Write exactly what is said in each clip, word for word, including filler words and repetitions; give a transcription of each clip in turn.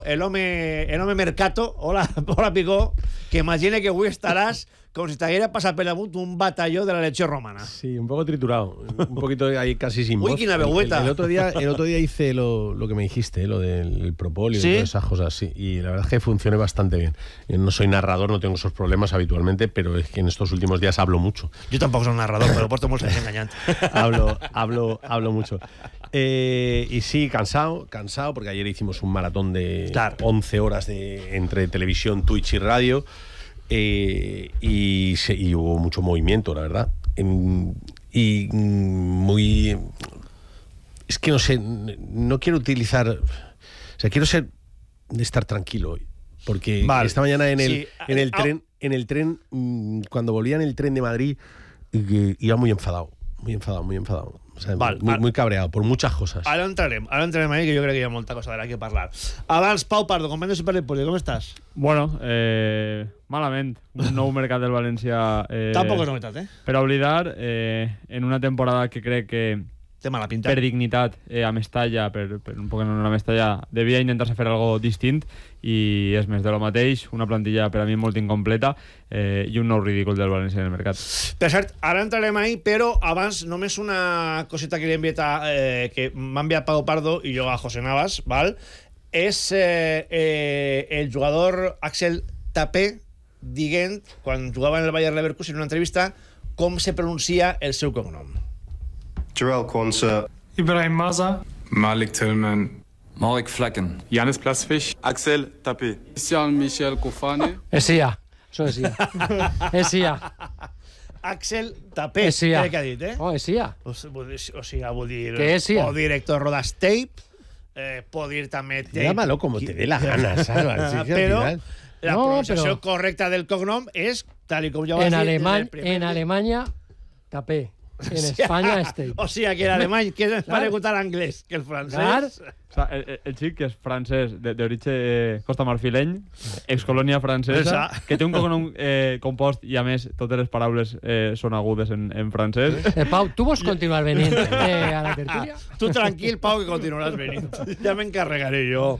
El home, el home Mercato, hola, hola Picó, que imagine que avui estaràs com si t'haguera passat per damunt un batalló de la legión romana. Sí, un poco triturado, un poquito ahí casi sin voz. Uy, quina veueta. El, el, otro día, el otro día hice lo, lo que me dijiste, lo del propóleo ¿Sí? y todas esas cosas, sí, y la verdad es que funcioné bastante bien. Yo no soy narrador, no tengo esos problemas habitualmente, pero es que en estos últimos días hablo mucho. Yo tampoco soy un narrador, pero porto molts anys enganyant. hablo, hablo, hablo mucho. Eh, y sí, cansado, cansado, porque ayer hicimos un maratón de claro. once horas de, entre televisión, Twitch y radio. Eh, y, se, y hubo mucho movimiento, la verdad. En, y muy... Es que no sé, no quiero utilizar... O sea, quiero ser... estar tranquilo hoy. Porque vale. esta mañana en el, sí. en el tren, en el tren, cuando volvía en el tren de Madrid, iba muy enfadado. Muy enfadado, muy enfadado. O sea, Val, muy, muy cabreado por muchas cosas. Ara entrarem, ara entrarem ahí, que jo crec que hi ha molta cosa de la que parlar. Abans, Pau Pardo, company de Superdeportivo, com estàs? Bueno, eh, malament. Un nou mercat del València... Eh, Tampoc és novetat, eh? Per oblidar, eh, en una temporada que crec que... Té mala pinta. Per dignitat eh, a Mestalla, per, per un poc en una Mestalla, devia intentar-se fer algo distint i és més de lo mateix, una plantilla per a mi molt incompleta eh, i un nou ridícul del València en el mercat. Per cert, ara entrarem ahí, però abans només una coseta que li he enviat a, eh, que m'ha enviat Pau Pardo i jo a José Navas, val? És eh, eh, el jugador Axel Tapé dient, quan jugava en el Bayer Leverkusen, en una entrevista, com se pronuncia el seu cognom. Jarell Quansah, Ibrahim Maza, Malik Tillman, Marek Flecken, Yannis Plasvich, Axel Tapé, Jean-Michel Koufane. Esia, això Esia. Esia. Axel Tapé, Esia. crec que ha dit, eh? Oh, Esia. O, o sigui, vol dir... Que Esia. O director Rodas Tape, eh, pot dir també... Tape. Llámalo como te dé la gana, ¿sabes? Sí, però la no, pronunciació però... correcta del cognom és, tal i com ja vas en dir... Alemany, en Alemanya, Tapé. En Espanya, Tape. O sigui, que en alemany, que és paregut a l'anglès, que el francès... O sea, el, el xic que és francès, d'origen eh, costa-marfileny, excolònia francesa, que té un cognom eh, compost i, a més, totes les paraules eh, són agudes en, en francès. Eh, Pau, tu vols continuar venint eh, a la tertúlia? Tu tranquil, Pau, que continuaràs venint. Ja m'encarregaré jo.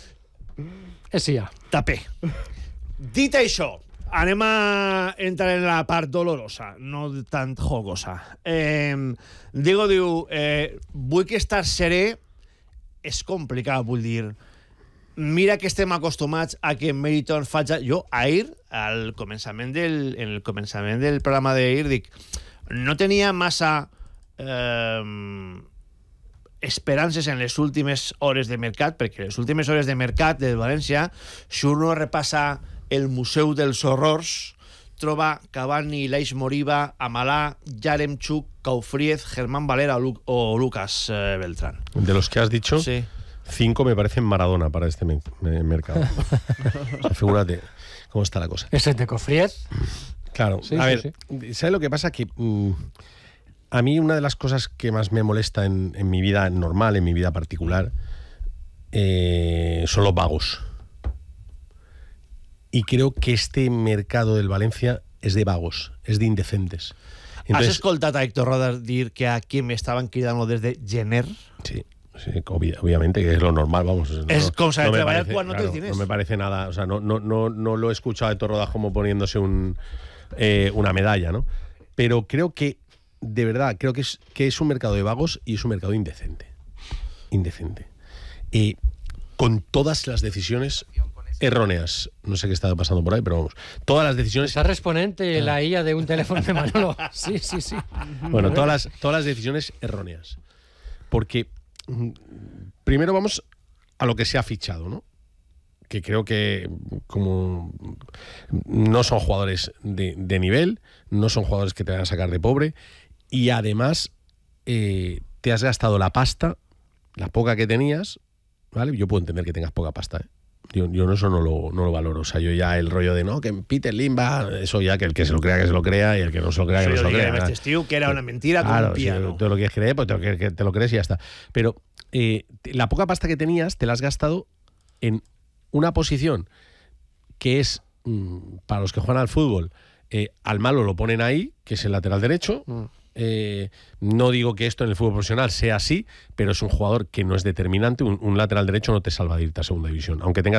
Esia. Tapé. Dit això, anem a entrar en la part dolorosa, no tan jocosa. Eh, Diego diu, eh, vull que estàs serè. És complicat, vull dir. Mira que estem acostumats a que Meriton faci... Jo, ahir, al començament del, en el començament del programa d'ahir, dic, no tenia massa eh, esperances en les últimes hores de mercat, perquè les últimes hores de mercat de València, si uno repassa el Museu dels Horrors, troba Cavani, Leix Moriba, Amalà, Yaremchuk, Kaufried, Germán Valera o, Lu o Lucas eh, Beltrán. De los que has dicho, sí. cinco me parecen Maradona para este me me mercado. O sea, figúrate cómo está la cosa. ¿Ese de Kaufried? Claro, sí, a sí, ver, sí. ¿sabes lo que pasa? Que mmm, a mí una de las cosas que más me molesta en, en mi vida normal, en mi vida particular, eh, son los vagos. Y creo que este mercado del Valencia es de vagos, es de indecentes. Entonces, ¿has escoltat a Héctor Rodas dir que aquí me estaban cridando desde Jenner? Sí, sí, obvi obviamente, que es lo normal, vamos. Es no, como saber no trabajar parece, cuando claro, te tienes. No me parece nada, o sea, no, no, no, no lo he escuchado a Héctor Rodas como poniéndose un, eh, una medalla, ¿no? Pero creo que, de verdad, creo que es, que es un mercado de vagos y es un mercado indecente. Indecente. Eh, con todas las decisiones erróneas. No sé qué está pasando por ahí, pero vamos. Todas las decisiones... Está responente la I A de un teléfono de Manolo. Sí, sí, sí. Bueno, todas las, todas las decisiones erróneas. Porque primero vamos a lo que se ha fichado, ¿no? Que creo que como no son jugadores de, de nivel, no son jugadores que te van a sacar de pobre, y además eh, te has gastado la pasta, la poca que tenías, ¿vale? Yo puedo entender que tengas poca pasta, ¿eh? Yo, yo eso no lo, no lo valoro. O sea, yo ya el rollo de no, que Peter Limba, eso ya que el que se lo crea, que se lo crea, y el que no se lo crea, que no se lo crea. Este tío que era una mentira con claro, un piano. Si tú lo quieres creer, pues te lo, que te lo crees y ya está. Pero eh, la poca pasta que tenías te la has gastado en una posición que es, mmm, para los que juegan al fútbol, eh, al malo lo ponen ahí, que es el lateral derecho, mm. Eh, no digo que esto en el fútbol profesional sea así, pero es un jugador que no es determinante. Un, un lateral derecho no te salva de irte a segunda división, aunque tengas